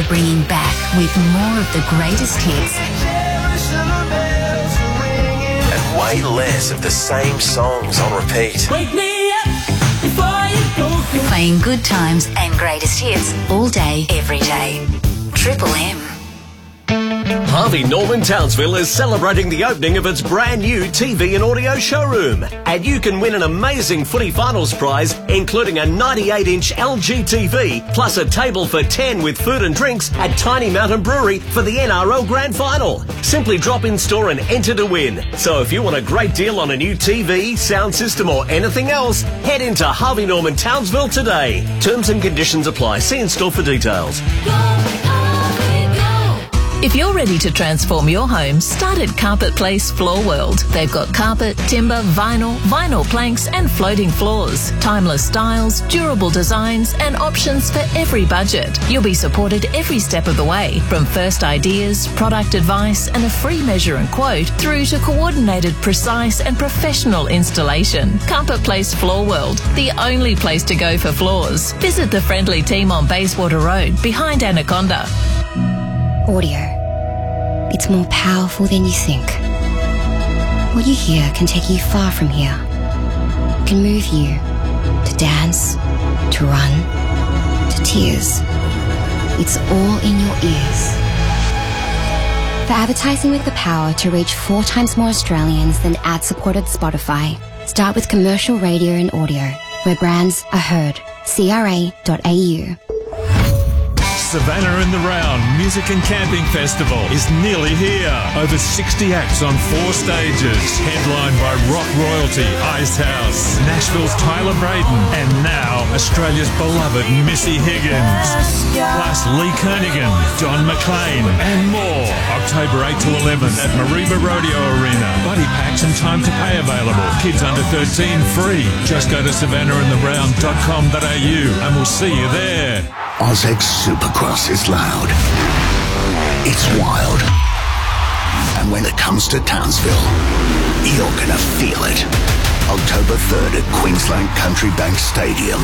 we're bringing back with more of the greatest hits. And way less of the same songs on repeat. Wake me up before you go. Playing good times and greatest hits all day, every day. Triple M. Harvey Norman Townsville is celebrating the opening of its brand new TV and audio showroom. And you can win an amazing footy finals prize, including a 98-inch LG TV, plus a table for 10 with food and drinks at Tiny Mountain Brewery for the NRL Grand Final. Simply drop in store and enter to win. So if you want a great deal on a new TV, sound system or anything else, head into Harvey Norman Townsville today. Terms and conditions apply. See in store for details. If you're ready to transform your home, start at Carpet Place Floor World. They've got carpet, timber, vinyl planks and floating floors. Timeless styles, durable designs and options for every budget. You'll be supported every step of the way, from first ideas, product advice and a free measure and quote, through to coordinated, precise and professional installation. Carpet Place Floor World, the only place to go for floors. Visit the friendly team on Bayswater Road, behind Anaconda. Audio. It's more powerful than you think. What you hear can take you far from here. It can move you to dance, to run, to tears. It's all in your ears. For advertising with the power to reach 4 times more Australians than ad-supported Spotify, start with commercial radio and audio, where brands are heard. CRA.au. Savannah in the Round Music and Camping Festival is nearly here. Over 60 acts on 4 stages. Headlined by rock royalty Icehouse, Nashville's Tyler Braden, and now Australia's beloved Missy Higgins. Plus Lee Kernaghan, John McClane, and more. October 8 to 11 at Mareeba Rodeo Arena. Buddy packs and time to pay available. Kids under 13 free. Just go to savannahintheround.com.au and we'll see you there. Ozex Supercross is loud. It's wild. And when it comes to Townsville, you're gonna feel it. October 3rd at Queensland Country Bank Stadium.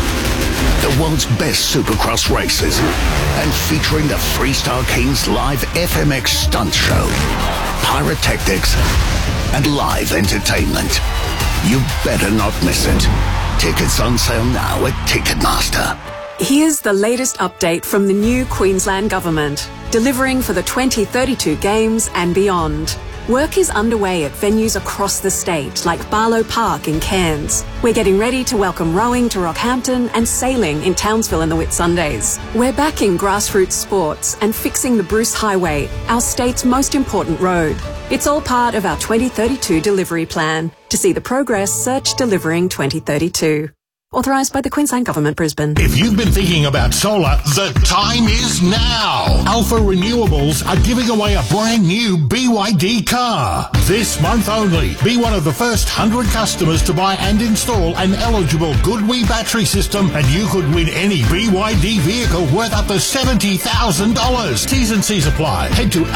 The world's best Supercross races and featuring the Freestar Kings live FMX stunt show, pyrotechnics and live entertainment. You better not miss it. Tickets on sale now at Ticketmaster. Here's the latest update from the new Queensland Government, delivering for the 2032 Games and beyond. Work is underway at venues across the state, like Barlow Park in Cairns. We're getting ready to welcome rowing to Rockhampton and sailing in Townsville in the Whitsundays. We're backing grassroots sports and fixing the Bruce Highway, our state's most important road. It's all part of our 2032 delivery plan. To see the progress, search Delivering 2032. Authorised by the Queensland Government, Brisbane. If you've been thinking about solar, the time is now. Alpha Renewables are giving away a brand new BYD car. This month only, be one of the first 100 customers to buy and install an eligible GoodWe battery system, and you could win any BYD vehicle worth up to $70,000. T's and C's apply. Head to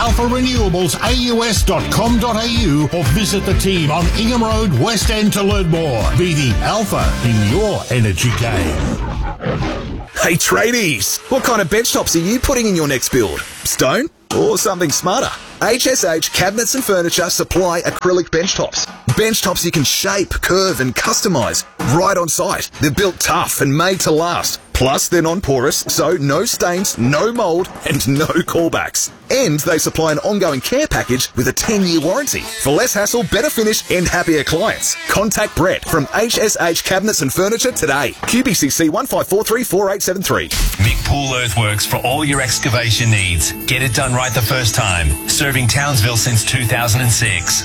alpharenewables.aus.com.au or visit the team on Ingham Road, West End to learn more. Be the Alpha in your energy game. Hey tradies, what kind of bench tops are you putting in your next build? Stone or something smarter? HSH Cabinets and Furniture supply acrylic bench tops. Bench tops you can shape, curve and customise right on site. They're built tough and made to last. Plus, they're non-porous, so no stains, no mould and no callbacks. And they supply an ongoing care package with a 10-year warranty. For less hassle, better finish and happier clients. Contact Brett from HSH Cabinets and Furniture today. QBCC 15434873. Mick Pool Earthworks for all your excavation needs. Get it done right the first time. Serving Townsville since 2006.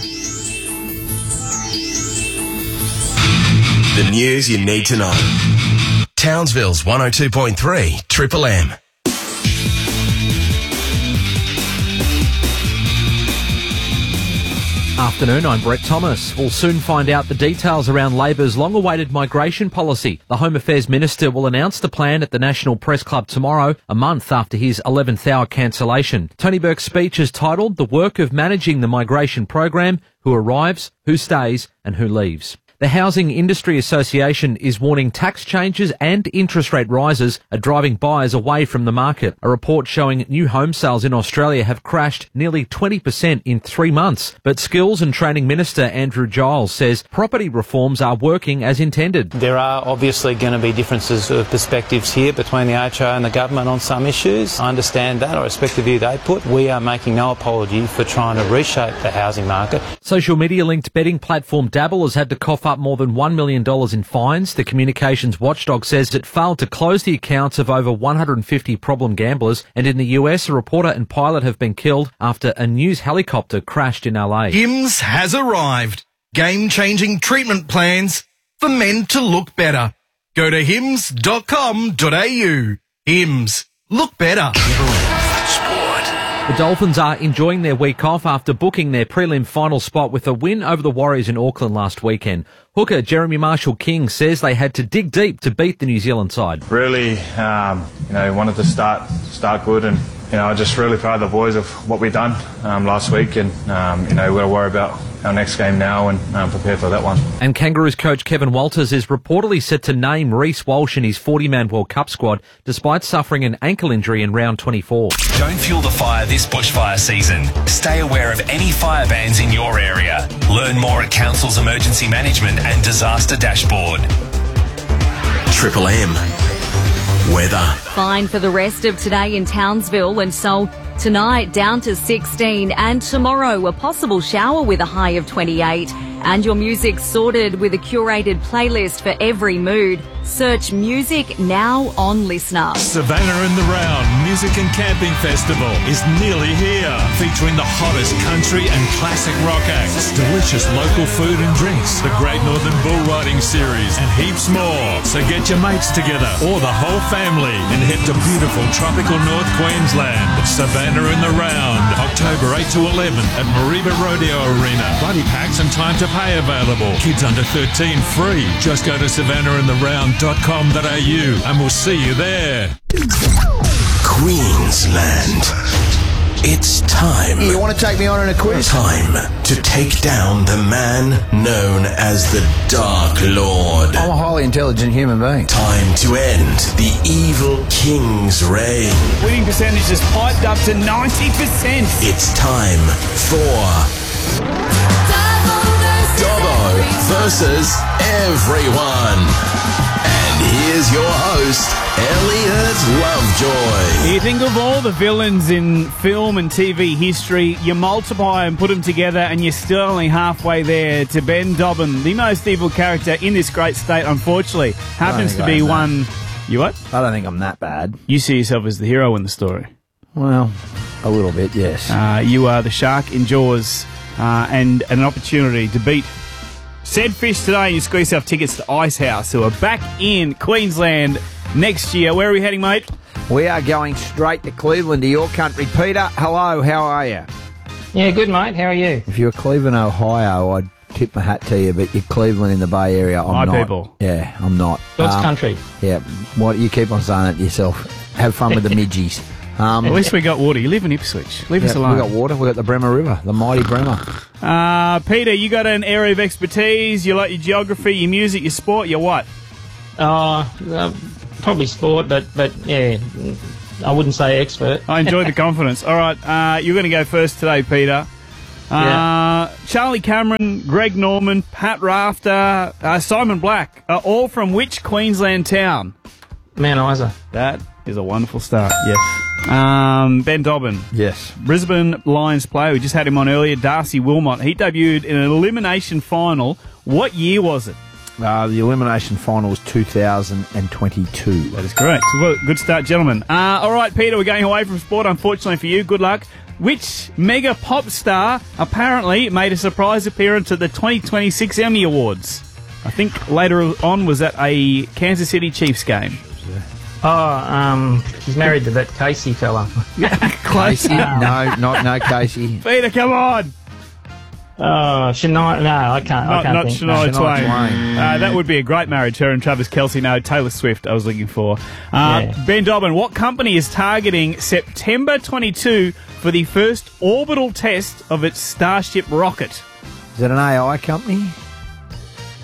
The news you need to know. Townsville's 102.3 Triple M. Afternoon, I'm Brett Thomas. We'll soon find out the details around Labor's long-awaited migration policy. The Home Affairs Minister will announce the plan at the National Press Club tomorrow, a month after his 11th hour cancellation. Tony Burke's speech is titled The Work of Managing the Migration Program, Who Arrives, Who Stays and Who Leaves. The Housing Industry Association is warning tax changes and interest rate rises are driving buyers away from the market. A report showing new home sales in Australia have crashed nearly 20% in 3 months. But Skills and Training Minister Andrew Giles says property reforms are working as intended. There are obviously going to be differences of perspectives here between the ATO and the government on some issues. I understand that. I respect the view they put. We are making no apology for trying to reshape the housing market. Social media-linked betting platform Dabble has had to cough up more than $1 million in fines. The communications watchdog says it failed to close the accounts of over 150 problem gamblers. And in the US, a reporter and pilot have been killed after a news helicopter crashed in LA. Hims has arrived. Game-changing treatment plans for men to look better. Go to hims.com.au. Hims. Look better. The Dolphins are enjoying their week off after booking their prelim final spot with a win over the Warriors in Auckland last weekend. Hooker Jeremy Marshall-King says they had to dig deep to beat the New Zealand side. Really, wanted to start good, and I just really proud of the boys of what we've done last week, and we've got to worry about our next game now and prepare for that one. And Kangaroos coach Kevin Walters is reportedly set to name Reece Walsh in his 40-man World Cup squad despite suffering an ankle injury in round 24. Don't fuel the fire this bushfire season. Stay aware of any fire bans in your area. Learn more at Council's Emergency Management and Disaster Dashboard. Triple M. Weather. Fine for the rest of today in Townsville, and so tonight down to 16, and tomorrow a possible shower with a high of 28. And your music sorted with a curated playlist for every mood. Search Music Now on Listener. Savannah and the Round Music and Camping Festival is nearly here, featuring the hottest country and classic rock acts, delicious local food and drinks, the Great Northern Bull Riding Series, and heaps more. So get your mates together, or the whole family, and head to beautiful tropical North Queensland. Savannah and the Round, October 8 to 11 at Mariba Rodeo Arena. Buddy packs and time to pay available. Kids under 13 free. Just go to savannahandtheround.com.au and we'll see you there. Queensland. It's time. You want to take me on in a quiz? Time to take down the man known as the Dark Lord. I'm a highly intelligent human being. Time to end the evil king's reign. Winning percentage has piped up to 90%. It's time for Dobbo versus everyone. And here's your host, Elliot Lovejoy. You think of all the villains in film and TV history, you multiply and put them together, and you're still only halfway there to Ben Dobbin, the most evil character in this great state, unfortunately. Happens to be one... You what? I don't think I'm that bad. You see yourself as the hero in the story. Well, a little bit, yes. You are the shark in Jaws, and an opportunity to beat said fish today, and you squeeze yourself tickets to Icehouse, who are back in Queensland next year. Where are we heading, mate? We are going straight to Cleveland, to your country. Peter, hello, how are you? Yeah, good, mate. How are you? If you were Cleveland, Ohio, I'd tip my hat to you, but you're Cleveland in the Bay Area. I'm not. People. Yeah, I'm not. God's country. Yeah, what you keep on saying it yourself. Have fun with the midgies. At least we got water. You live in Ipswich. Leave us alone. We got water. We got the Bremer River, the mighty Bremer. Peter, you got an area of expertise. You like your geography, your music, your sport, your what? Probably sport, but yeah, I wouldn't say expert. I enjoyed the confidence. All right, you're going to go first today, Peter. Charlie Cameron, Greg Norman, Pat Rafter, Simon Black are all from which Queensland town? Mount Isa. That is a wonderful start, yes. Ben Dobbin. Yes. Brisbane Lions player, we just had him on earlier, Darcy Wilmot. He debuted in an elimination final. What year was it? The elimination final was 2022. That is correct. Well, good start, gentlemen. All right, Peter, we're going away from sport, unfortunately for you. Good luck. Which mega pop star apparently made a surprise appearance at the 2026 Emmy Awards? I think later on was at a Kansas City Chiefs game. He's married to that Casey fella. Casey? No, Casey. Peter, come on. Shania? No, I can't. Not think. Shania Twain. Twain. That would be a great marriage. Her and Travis Kelce. No, Taylor Swift. I was looking for. Ben Dobbin. What company is targeting September 22 for the first orbital test of its Starship rocket? Is it an AI company?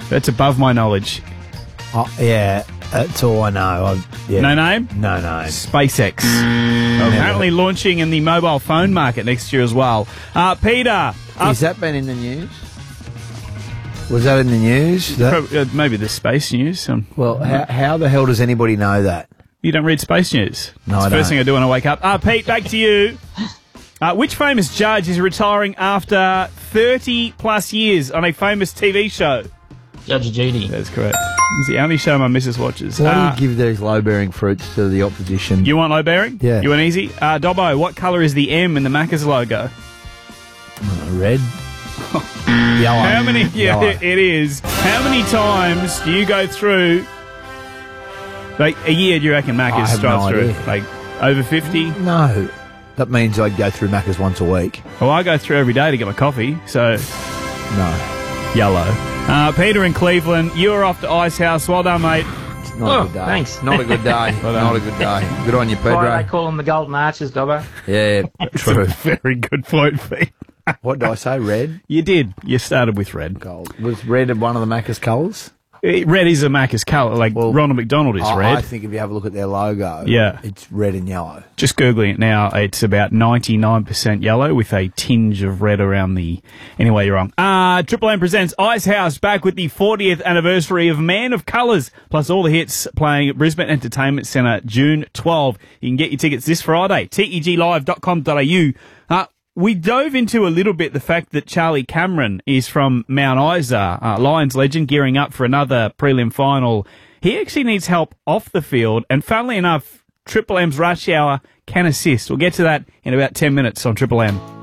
That's above my knowledge. Oh, yeah, that's all I know. No name? No name. SpaceX. Apparently launching in the mobile phone market next year as well. Peter. Has that been in the news? Was that in the news? Maybe the space news. Well, how the hell does anybody know that? You don't read space news? No, It's I the first don't. thing I do when I wake up. Pete, back to you. Which famous judge is retiring after 30 plus years on a famous TV show? Judge Judy. That's correct. It's the only show my missus watches. Why do you give these low-bearing fruits to the opposition? You want low bearing? Yeah. You want easy? Dobbo, what colour is the M in the Macca's logo? Red. Yellow. How many? Yeah, Yellow. it is. How many times do you go through? Like a year? Do you reckon I Macca's have drives no through? idea. Like over 50? No. That means I'd go through Macca's once a week. Well, I go through every day to get my coffee, so No. yellow. Peter in Cleveland, you are off to Ice House. Well done, mate. Not a good day. Thanks. Not a good day. Not a good day. Good on you, Why Pedro. they call them the Golden Arches, Dobbo? Yeah, true. Very good point, Pete. What did I say? Red? You did. You started with red. Gold. Was red one of the Macca's colours? Red is a Macca's colour. Like Ronald McDonald is red. I think if you have a look at their logo, Yeah. it's red and yellow. Just Googling it now, it's about 99% yellow with a tinge of red around the... Anyway, you're wrong. Triple M presents Ice House back with the 40th anniversary of Man of Colours, plus all the hits playing at Brisbane Entertainment Centre June 12. You can get your tickets this Friday, teglive.com.au. We dove into a little bit the fact that Charlie Cameron is from Mount Isa, Lions legend, gearing up for another prelim final. He actually needs help off the field, and funnily enough, Triple M's Rush Hour can assist. We'll get to that in about 10 minutes on Triple M.